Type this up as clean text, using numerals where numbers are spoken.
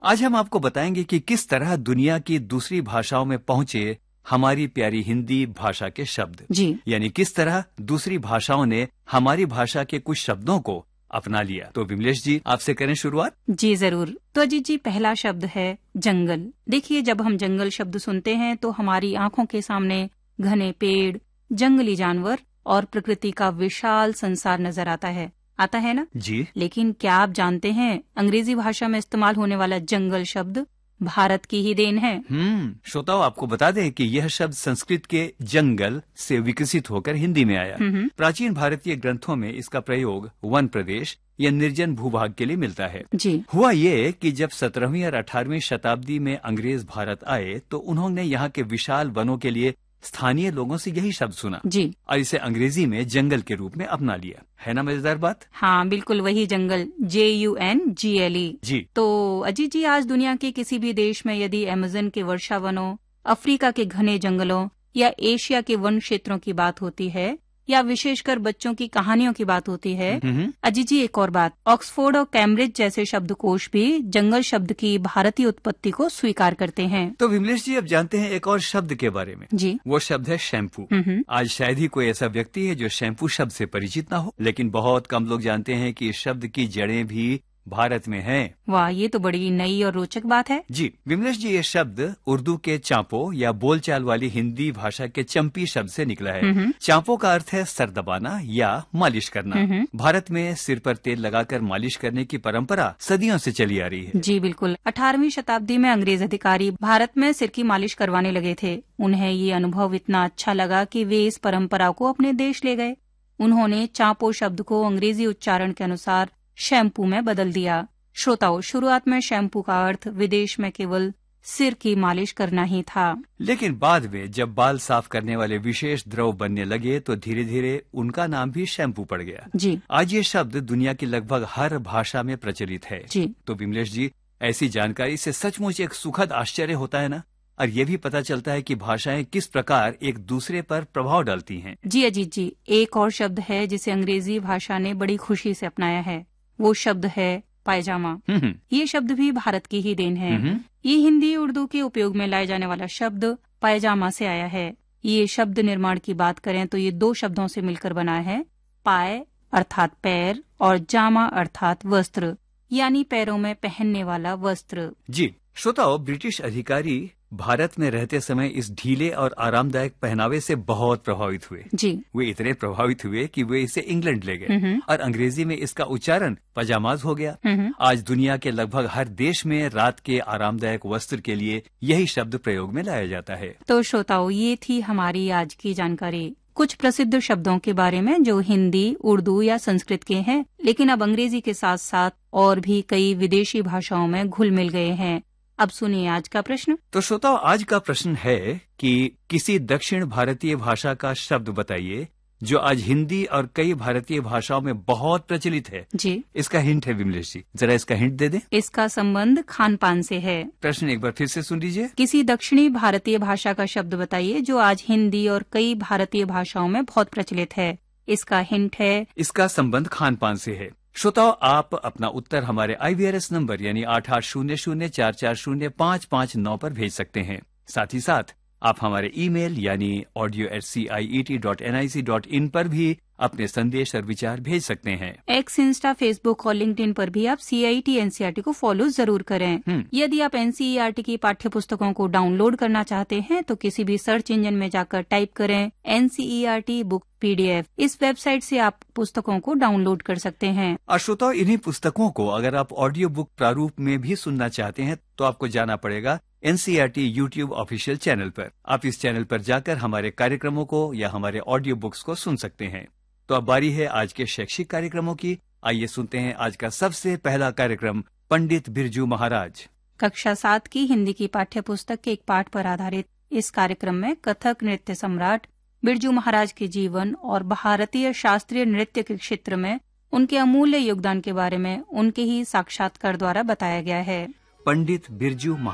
आज हम आपको बताएंगे कि किस तरह दुनिया की दूसरी भाषाओं में पहुंचे हमारी प्यारी हिंदी भाषा के शब्द। जी। यानी किस तरह दूसरी भाषाओं ने हमारी भाषा के कुछ शब्दों को अपना लिया। तो विमलेश जी, आपसे करें शुरुआत। जी जरूर। तो अजीत जी, पहला शब्द है जंगल। देखिए, जब हम जंगल शब्द सुनते हैं तो हमारी आंखों के सामने घने पेड़, जंगली जानवर और प्रकृति का विशाल संसार नजर आता है ना? जी। लेकिन क्या आप जानते हैं, अंग्रेजी भाषा में इस्तेमाल होने वाला जंगल शब्द भारत की ही देन है। श्रोताओं, आपको बता दें कि यह शब्द संस्कृत के जंगल से विकसित होकर हिंदी में आया। प्राचीन भारतीय ग्रंथों में इसका प्रयोग वन प्रदेश या निर्जन भूभाग के लिए मिलता है। जी। हुआ ये कि जब 17वीं और 18वीं शताब्दी में अंग्रेज भारत आए तो उन्होंने यहाँ के विशाल वनों के लिए स्थानीय लोगों से यही शब्द सुना। जी। और इसे अंग्रेजी में जंगल के रूप में अपना लिया। है ना मजेदार बात? हाँ, बिल्कुल वही जंगल, JUNGLE। जी। तो अजीत जी, आज दुनिया के किसी भी देश में यदि अमेज़न के वर्षा वनों, अफ्रीका के घने जंगलों या एशिया के वन क्षेत्रों की बात होती है या विशेषकर बच्चों की कहानियों की बात होती है, अजीत जी एक और बात, ऑक्सफोर्ड और कैम्ब्रिज जैसे शब्दकोश भी जंगल शब्द की भारतीय उत्पत्ति को स्वीकार करते हैं। तो विमलेश जी, अब जानते हैं एक और शब्द के बारे में। जी। वो शब्द है शैम्पू। आज शायद ही कोई ऐसा व्यक्ति है जो शैम्पू शब्द से परिचित ना हो, लेकिन बहुत कम लोग जानते हैं कि इस शब्द की जड़ें भी भारत में हैं। वाह, ये तो बड़ी नई और रोचक बात है। जी विमलेश जी, ये शब्द उर्दू के चांपो या बोलचाल वाली हिंदी भाषा के चंपी शब्द से निकला है। चांपो का अर्थ है सर दबाना या मालिश करना। भारत में सिर पर तेल लगाकर मालिश करने की परंपरा सदियों से चली आ रही है। जी बिल्कुल। 18वीं शताब्दी में अंग्रेज अधिकारी भारत में सिर की मालिश करवाने लगे थे। उन्हें ये अनुभव इतना अच्छा लगा कि वे इस परंपरा को अपने देश ले गए। उन्होंने चांपो शब्द को अंग्रेजी उच्चारण के अनुसार शैम्पू में बदल दिया। श्रोताओं, शुरुआत में शैम्पू का अर्थ विदेश में केवल सिर की मालिश करना ही था, लेकिन बाद में जब बाल साफ करने वाले विशेष द्रव बनने लगे तो धीरे धीरे उनका नाम भी शैम्पू पड़ गया। जी। आज ये शब्द दुनिया की लगभग हर भाषा में प्रचलित है। जी। तो विमलेश जी, ऐसी जानकारी से सचमुच एक सुखद आश्चर्य होता है ना, और ये भी पता चलता है कि भाषाएं किस प्रकार एक दूसरे पर प्रभाव डालती हैं। जी अजीत जी, एक और शब्द है जिसे अंग्रेजी भाषा ने बड़ी खुशी से अपनाया है। वो शब्द है पायजामा। ये शब्द भी भारत की ही देन है। ये हिंदी उर्दू के उपयोग में लाए जाने वाला शब्द पायजामा से आया है। ये शब्द निर्माण की बात करें तो ये दो शब्दों से मिलकर बना है। पाय अर्थात पैर और जामा अर्थात वस्त्र, यानी पैरों में पहनने वाला वस्त्र। जी श्रोताओ, ब्रिटिश अधिकारी भारत में रहते समय इस ढीले और आरामदायक पहनावे से बहुत प्रभावित हुए। जी। वे इतने प्रभावित हुए कि वे इसे इंग्लैंड ले गए और अंग्रेजी में इसका उच्चारण पजामाज हो गया। आज दुनिया के लगभग हर देश में रात के आरामदायक वस्त्र के लिए यही शब्द प्रयोग में लाया जाता है। तो श्रोताओं, ये थी हमारी आज की जानकारी कुछ प्रसिद्ध शब्दों के बारे में जो हिंदी, उर्दू या संस्कृत के हैं, लेकिन अब अंग्रेजी के साथ साथ और भी कई विदेशी भाषाओं में घुल मिल गए हैं। अब सुनिए आज का प्रश्न। तो श्रोताओं, आज का प्रश्न है कि किसी दक्षिण भारतीय भाषा का शब्द बताइए जो आज हिंदी और कई भारतीय भाषाओं में बहुत प्रचलित है। जी। इसका हिंट है विमलेश जी, जरा इसका हिंट दे दें। इसका संबंध खान पान से है। प्रश्न एक बार फिर से सुन लीजिए। किसी दक्षिणी भारतीय भाषा का शब्द बताइए जो आज हिंदी और कई भारतीय भाषाओं में बहुत प्रचलित है। इसका हिंट है। इसका संबंध खान पान से है। श्रोताओ, आप अपना उत्तर हमारे IVRS नंबर यानी 8800440559 पर भेज सकते हैं। साथ ही साथ आप हमारे ईमेल यानी audio@ciet.nic.in पर भी अपने संदेश और विचार भेज सकते हैं। एक्स, इंस्टा, फेसबुक और लिंक्डइन पर भी आप CIET NCERT को फॉलो जरूर करें। यदि आप NCERT की पाठ्य पुस्तकों को डाउनलोड करना चाहते हैं तो किसी भी सर्च इंजन में जाकर टाइप करें NCERT बुक PDF। इस वेबसाइट से आप पुस्तकों को डाउनलोड कर सकते हैं। और श्रोताओं, इन्हीं पुस्तकों को अगर आप ऑडियो बुक प्रारूप में भी सुनना चाहते हैं तो आपको जाना पड़ेगा NCERT YouTube ऑफिशियल चैनल पर। आप इस चैनल पर जाकर हमारे कार्यक्रमों को या हमारे ऑडियो बुक्स को सुन सकते हैं। तो अब बारी है आज के शैक्षिक कार्यक्रमों की। आइए सुनते हैं आज का सबसे पहला कार्यक्रम, पंडित बिरजू महाराज। कक्षा 7 की हिंदी की पाठ्य पुस्तक के एक पाठ पर आधारित इस कार्यक्रम में कथक नृत्य सम्राट बिरजू महाराज के जीवन और भारतीय शास्त्रीय नृत्य के क्षेत्र में उनके अमूल्य योगदान के बारे में उनके ही साक्षात्कार द्वारा बताया गया है। पंडित बिरजू